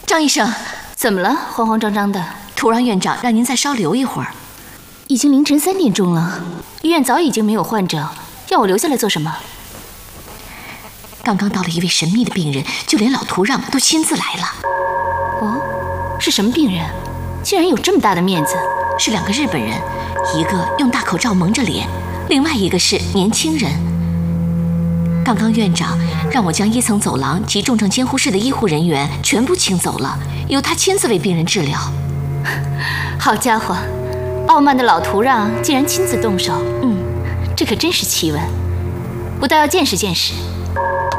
张医生， 怎么了？慌慌张张的。 土壤院长让您再稍留一会儿。 已经凌晨3点钟了，医院早已经没有患者，要我留下来做什么？ 刚刚到了一位神秘的病人，就连老土壤都亲自来了。 哦，是什么病人？竟然有这么大的面子？ 是2个日本人，一个用大口罩蒙着脸，另外一个是年轻人。刚刚院长让我将1层走廊及重症监护室的医护人员全部清走了，由他亲自为病人治疗。 好家伙，傲慢的老土壤竟然亲自动手，这可真是奇闻，不但要见识见识。